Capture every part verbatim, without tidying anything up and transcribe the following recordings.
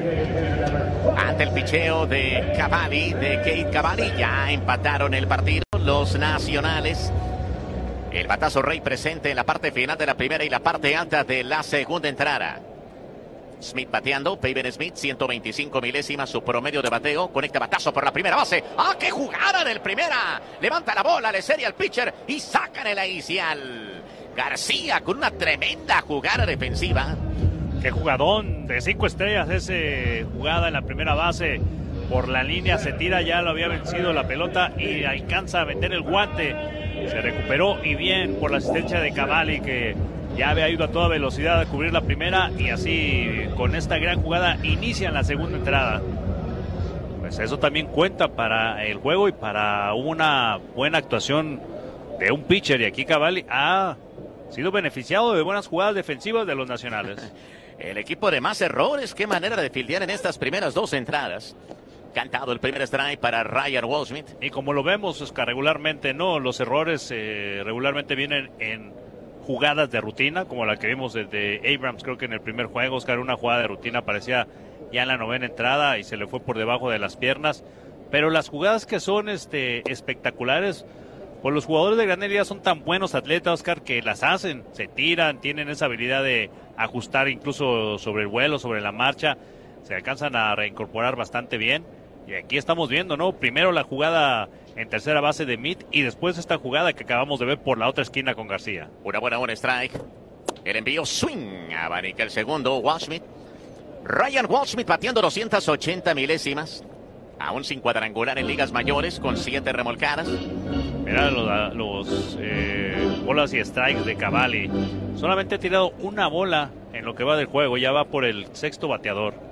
Ante el picheo de Cavalli, de Cade Cavalli, ya empataron el partido los nacionales. El batazo rey presente en la parte final de la primera y la parte alta de la segunda entrada. Smith bateando, Pavin Smith, ciento veinticinco milésimas su promedio de bateo. Conecta batazo por la primera base. ¡Ah, qué jugada del primera! Levanta la bola, le seria al pitcher y sacan el inicial. García con una tremenda jugada defensiva. Qué jugadón de cinco estrellas ese jugada en la primera base. Por la línea se tira, ya lo había vencido la pelota y alcanza a meter el guante. Se recuperó y bien por la asistencia de Cavalli, que ya había ido a toda velocidad a cubrir la primera, y así con esta gran jugada inician la segunda entrada. Pues eso también cuenta para el juego y para una buena actuación de un pitcher, y aquí Cavalli ha sido beneficiado de buenas jugadas defensivas de los nacionales. El equipo de más errores, qué manera de fildear en estas primeras dos entradas. Cantado el primer strike para Ryan Goldschmidt. Y como lo vemos, Oscar, regularmente no, los errores eh, regularmente vienen en jugadas de rutina, como la que vimos desde Abrams, creo que en el primer juego, Oscar, una jugada de rutina parecía ya en la novena entrada y se le fue por debajo de las piernas. Pero las jugadas que son este, espectaculares, pues los jugadores de Grandes Ligas son tan buenos atletas, Oscar, que las hacen, se tiran, tienen esa habilidad de ajustar incluso sobre el vuelo, sobre la marcha, se alcanzan a reincorporar bastante bien. Y aquí estamos viendo, ¿no? Primero la jugada en tercera base de Meade y después esta jugada que acabamos de ver por la otra esquina con García. Una buena, buena strike. El envío swing. Abanica el segundo, Goldschmidt. Ryan Goldschmidt batiendo doscientas ochenta milésimas. Aún sin cuadrangular en ligas mayores, con siete remolcadas. Mira los, los eh, bolas y strikes de Cavalli. Solamente ha tirado una bola en lo que va del juego. Ya va por el sexto bateador.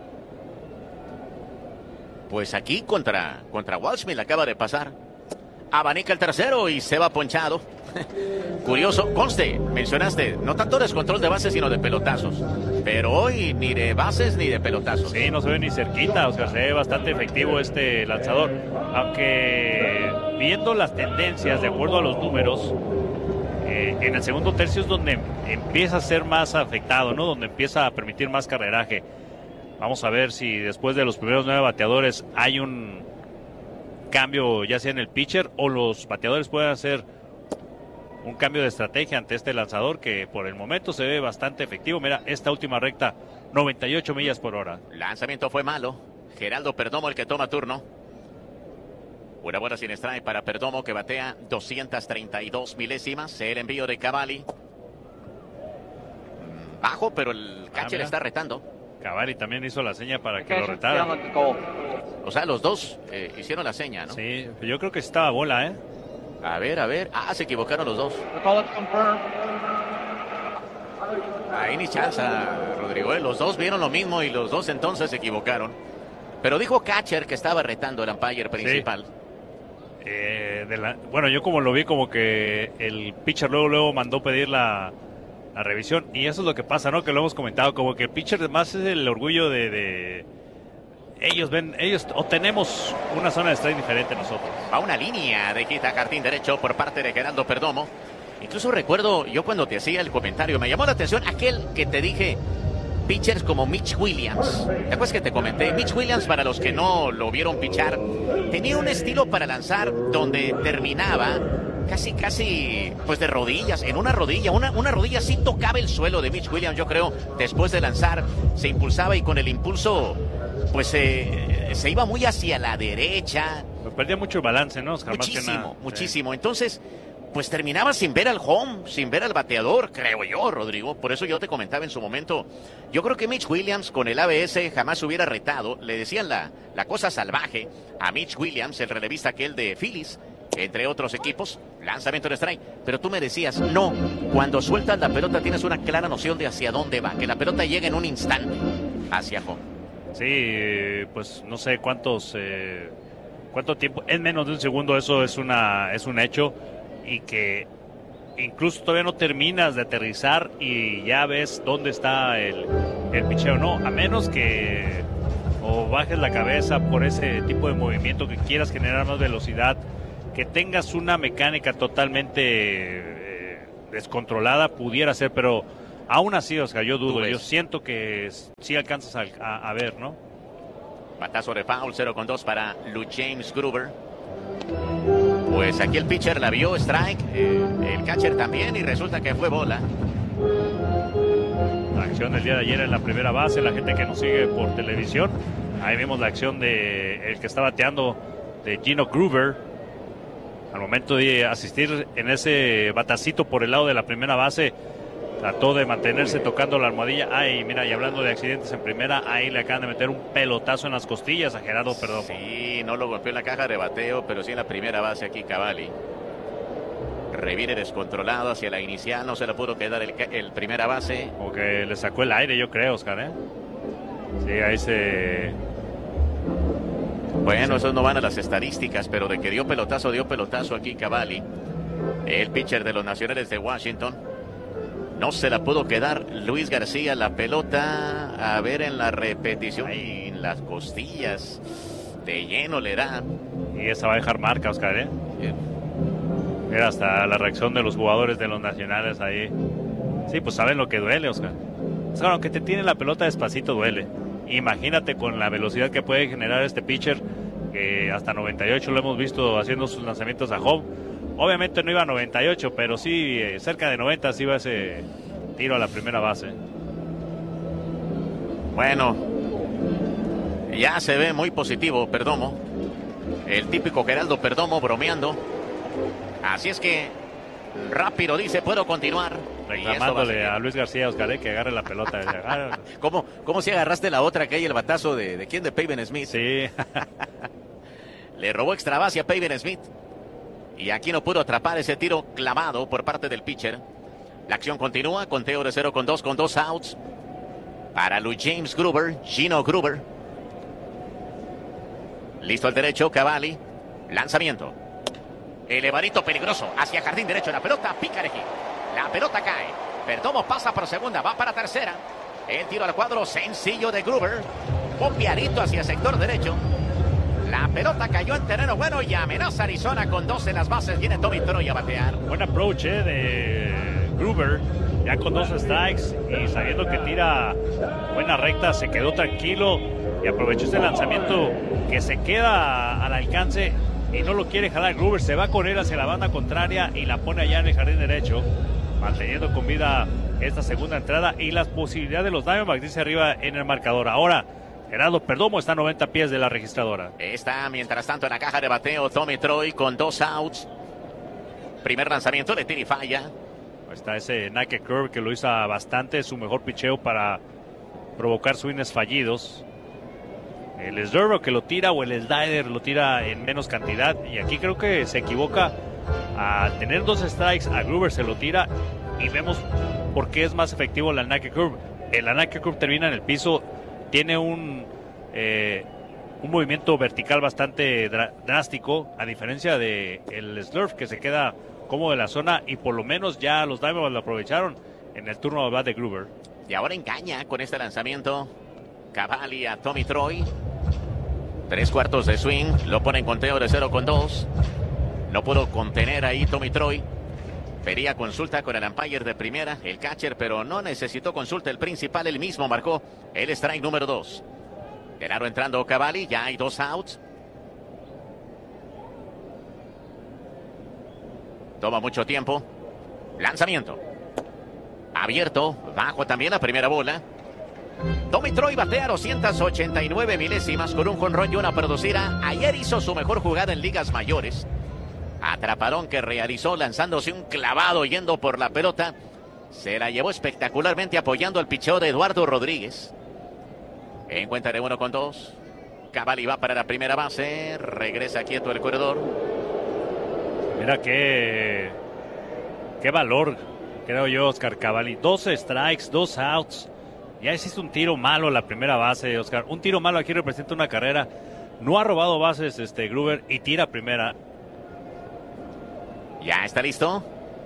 Pues aquí contra, contra Goldschmidt acaba de pasar. Abanica el tercero y se va ponchado. Curioso, conste, mencionaste, no tanto descontrol de bases sino de pelotazos. Pero hoy ni de bases ni de pelotazos. Sí, no se ve ni cerquita, o sea, se ve bastante efectivo este lanzador. Aunque viendo las tendencias, de acuerdo a los números, eh, en el segundo tercio es donde empieza a ser más afectado, ¿no? Donde empieza a permitir más carreraje. Vamos a ver si después de los primeros nueve bateadores hay un cambio, ya sea en el pitcher o los bateadores pueden hacer un cambio de estrategia ante este lanzador que por el momento se ve bastante efectivo. Mira, esta última recta, noventa y ocho millas por hora. Lanzamiento fue malo. Geraldo Perdomo el que toma turno. Una buena sin strike para Perdomo, que batea doscientas treinta y dos milésimas. El envío de Cavalli. Bajo, pero el catcher ah, está retando. Cavalli también hizo la seña para que lo retara. O sea, los dos eh, hicieron la seña, ¿no? Sí, yo creo que estaba bola, ¿eh? A ver, a ver. Ah, se equivocaron los dos. Ahí ni chance, Rodrigo. ¿eh? Los dos vieron lo mismo y los dos entonces se equivocaron. Pero dijo catcher que estaba retando el umpire principal. Sí. Eh, de la, bueno, yo como lo vi, como que el pitcher luego, luego mandó pedir la... la revisión, y eso es lo que pasa, ¿no? Que lo hemos comentado, como que el pitcher más es el orgullo de, de... ellos ven, ellos o tenemos una zona de strike diferente nosotros. Va una línea de quita jardín derecho por parte de Geraldo Perdomo. Incluso recuerdo yo cuando te hacía el comentario, me llamó la atención aquel que te dije, pitchers como Mitch Williams. ¿Te acuerdas que te comenté? Mitch Williams, para los que no lo vieron pichar, tenía un estilo para lanzar donde terminaba casi, casi, pues de rodillas, en una rodilla, una, una rodilla sí tocaba el suelo de Mitch Williams, yo creo, después de lanzar, se impulsaba y con el impulso, pues eh, se iba muy hacia la derecha. Pues perdía mucho el balance, ¿no? Oscar? Muchísimo, Más que nada. muchísimo. Sí. Entonces, pues terminaba sin ver al home, sin ver al bateador, creo yo, Rodrigo. Por eso yo te comentaba en su momento, yo creo que Mitch Williams con el A B S jamás hubiera retado. Le decían la, la cosa salvaje a Mitch Williams, el relevista aquel de Phillies, entre otros equipos, lanzamiento de strike. Pero tú me decías, no, cuando sueltas la pelota tienes una clara noción de hacia dónde va, que la pelota llega en un instante hacia home. Sí, pues no sé cuántos, eh, cuánto tiempo, en menos de un segundo, eso es una, es un hecho, y que incluso todavía no terminas de aterrizar y ya ves dónde está el, el picheo, no, a menos que o bajes la cabeza por ese tipo de movimiento, que quieras generar más velocidad, que tengas una mecánica totalmente eh, descontrolada, pudiera ser, pero aún así, Oscar, yo dudo, yo siento que sí alcanzas a, a, a ver, ¿no? Batazo de foul, cero con dos para Lou James Gruber. Pues aquí el pitcher la vio, strike, eh, el catcher también, y resulta que fue bola. La acción del día de ayer en la primera base, la gente que nos sigue por televisión, ahí vimos la acción de el que está bateando, de Gino Gruber. Al momento de asistir en ese batacito por el lado de la primera base, trató de mantenerse tocando la almohadilla. Ay, mira, y hablando de accidentes en primera, ahí le acaban de meter un pelotazo en las costillas a Gerardo Perdomo. Sí, no lo golpeó en la caja de bateo, pero sí en la primera base aquí Cavalli. Revire descontrolado hacia la inicial, no se le pudo quedar el, el primera base. Como que le sacó el aire, yo creo, Oscar, ¿eh? Sí, ahí se... Bueno, esos no van a las estadísticas, pero de que dio pelotazo, dio pelotazo aquí Cavalli. El pitcher de los Nacionales de Washington. No se la pudo quedar Luis García, la pelota, a ver en la repetición, y en las costillas, de lleno le da. Y esa va a dejar marca, Oscar, ¿eh? Eh, Mira, hasta la reacción de los jugadores de los Nacionales ahí. Sí, pues saben lo que duele, Oscar. Oscar, aunque te tiene la pelota despacito, duele. Imagínate con la velocidad que puede generar este pitcher, que hasta noventa y ocho lo hemos visto haciendo sus lanzamientos a home. Obviamente no iba a noventa y ocho, pero sí eh, cerca de noventa sí iba ese tiro a la primera base. Bueno, ya se ve muy positivo Perdomo. El típico Geraldo Perdomo bromeando. Así es que rápido dice, puedo continuar. Reclamándole a, a Luis García, Oscar, eh, que agarre la pelota. ¿Cómo, ¿Cómo si agarraste la otra que hay el batazo de, de quién? De Pavin Smith. Sí. Le robó extra base a Pavin Smith. Y aquí no pudo atrapar ese tiro clavado por parte del pitcher. La acción continúa, conteo de cero con dos, con dos outs. Para Lou James Gruber, Gino Gruber. Listo al derecho, Cavalli. Lanzamiento. Elevadito peligroso hacia jardín derecho. La pelota pica de aquí. La pelota cae. Perdomo pasa por segunda, va para tercera. El tiro al cuadro sencillo de Gruber. Bombeadito hacia sector derecho. La pelota cayó en terreno bueno y amenaza Arizona con dos en las bases. Viene Tommy Troy a batear. Buen approach eh, de Gruber. Ya con dos strikes y sabiendo que tira buena recta, se quedó tranquilo y aprovechó este lanzamiento que se queda al alcance y no lo quiere jalar. Gruber se va con él hacia la banda contraria y la pone allá en el jardín derecho, manteniendo con vida esta segunda entrada y las posibilidades de los Diamondbacks, dice arriba en el marcador. Ahora Gerardo Perdomo está a noventa pies de la registradora. Está mientras tanto en la caja de bateo Tommy Troy con dos outs. Primer lanzamiento, le tira y falla. Está ese naked curve que lo hizo bastante, su mejor picheo para provocar swings fallidos. El Swerve que lo tira o el slider lo tira en menos cantidad. Y aquí creo que se equivoca. A tener dos strikes, a Gruber se lo tira y vemos por qué es más efectivo la naked curve. El naked curve termina en el piso, tiene un, eh, un movimiento vertical bastante drástico, a diferencia de el Slurve que se queda cómodo en la zona y por lo menos ya los Diamondbacks lo aprovecharon en el turno de bat de Gruber. Y ahora engaña con este lanzamiento Cavalli a Tommy Troy. Tres cuartos de swing, lo pone en conteo de cero con dos. No pudo contener ahí Tommy Troy. Pedía consulta con el umpire de primera, el catcher, pero no necesitó consulta el principal, él mismo marcó el strike número dos. Claro, entrando Cavalli, ya hay dos outs. Toma mucho tiempo. Lanzamiento. Abierto, bajo también la primera bola. Tommy Troy batea doscientas ochenta y nueve milésimas con un jonrón y una producida. Ayer hizo su mejor jugada en ligas mayores. Atrapadón que realizó lanzándose un clavado yendo por la pelota. Se la llevó espectacularmente apoyando el picheo de Eduardo Rodríguez. En cuenta de uno con dos. Cavalli va para la primera base. Regresa quieto el corredor. Mira qué, qué valor, creo yo, Oscar Cavalli. doce strikes, dos outs. Ya hiciste un tiro malo en la primera base, Oscar. Un tiro malo aquí representa una carrera. No ha robado bases este Gruber y tira primera. Ya está listo.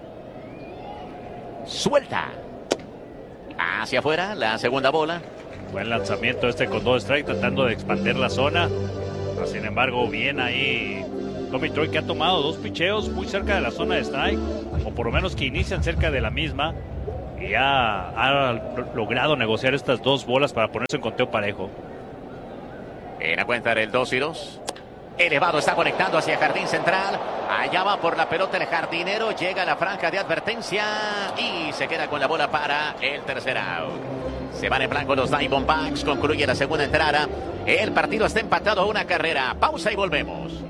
Suelta. Hacia afuera, la segunda bola. Buen lanzamiento este con dos strikes, tratando de expandir la zona. Sin embargo, bien ahí Tommy Troy, que ha tomado dos picheos muy cerca de la zona de strike, o por lo menos que inician cerca de la misma. Y ya ha logrado negociar estas dos bolas para ponerse en conteo parejo. En la cuenta del dos y dos. Elevado, está conectando hacia jardín central. Allá va por la pelota el jardinero. Llega a la franja de advertencia y se queda con la bola para el tercer out. Se van en blanco los Diamondbacks. Concluye la segunda entrada. El partido está empatado a una carrera. Pausa y volvemos.